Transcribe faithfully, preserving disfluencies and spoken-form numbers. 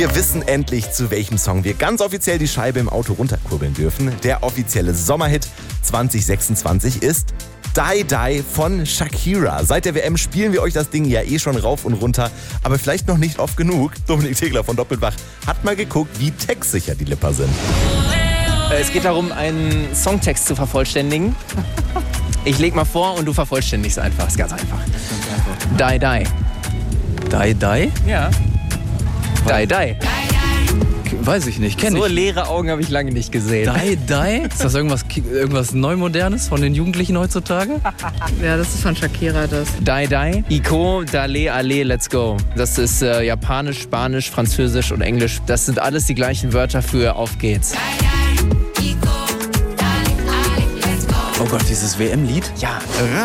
Wir wissen endlich, zu welchem Song wir ganz offiziell die Scheibe im Auto runterkurbeln dürfen. Der offizielle Sommerhit zwanzig sechsundzwanzig ist Die Die von Shakira. Seit der W M spielen wir euch das Ding ja eh schon rauf und runter, aber vielleicht noch nicht oft genug. Dominik Tegler von Doppelbach hat mal geguckt, wie textsicher die Lipper sind. Es geht darum, einen Songtext zu vervollständigen. Ich leg mal vor und du vervollständigst einfach. Ist ganz einfach. Die Die. Die Die? Ja. Die Die. Weiß ich nicht, kenn So ich. leere Augen habe ich lange nicht gesehen. Die Die? Ist das irgendwas, irgendwas Neumodernes von den Jugendlichen heutzutage? Ja, das ist von Shakira das. Die Die. Iko, Dale, Ale, Let's Go. Das ist äh, Japanisch, Spanisch, Französisch und Englisch. Das sind alles die gleichen Wörter für Auf geht's. Oh Gott, dieses W M-Lied? Ja.